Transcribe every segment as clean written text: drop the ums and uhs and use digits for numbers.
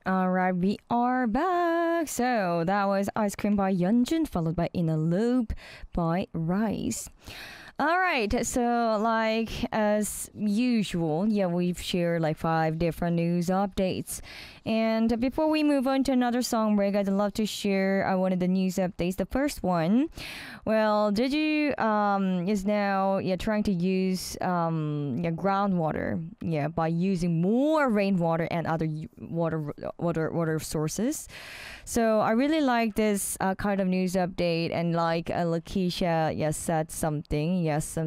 All right, we are back. So that was Ice Cream by Yeonjun, followed by In a Loop by Rise. All right, so like as usual, yeah, we've shared like five different news updates. And before we move on to another song break, I'd love to share one of the news updates. The first one, well, Jeju is now trying to use groundwater by using more rainwater and other water sources. So I really like this kind of news update, and like Lakeisha said something. Yes, some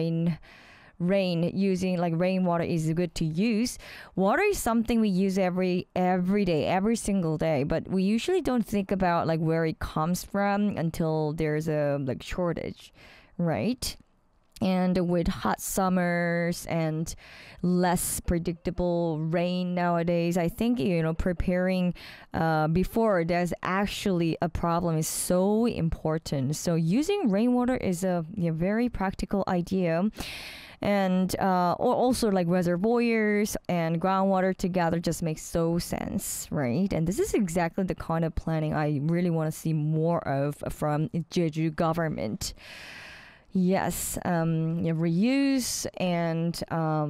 rain using like rainwater is good to use. Water is something we use every day, every single day, but we usually don't think about like where it comes from until there's a like shortage, right? And with hot summers and less predictable rain nowadays, I think preparing before there's actually a problem is so important. So using rainwater is a very practical idea. And or also like reservoirs and groundwater together just makes so sense, right? And this is exactly the kind of planning I really want to see more of from Jeju government. Yes, reuse and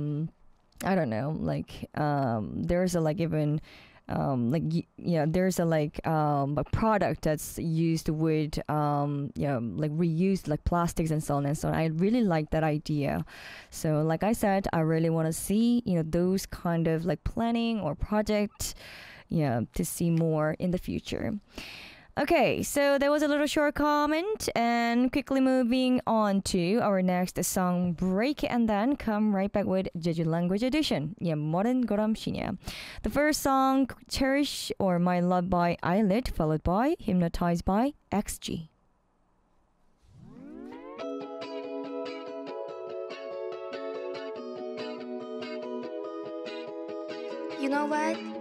I don't know, like there's a like even there's a like a product that's used with like reused like plastics and so on and so on. I really like that idea. So like I said, I really want to see those kind of like planning or project to see more in the future. Okay, so there was a little short comment, and quickly moving on to our next song break, and then come right back with Jeju Language Edition. Yeah, Modern Goram Shinya. The first song, Cherish or My Love by Eyelid, followed by Hypnotized by XG. You know what?